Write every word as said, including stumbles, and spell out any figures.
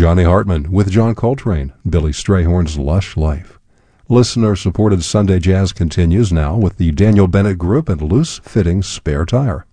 Johnny Hartman with John Coltrane, Billy Strayhorn's Lush Life. Listener-supported Sunday Jazz continues now with the Daniel Bennett Group and Loose Fitting Spare Tire.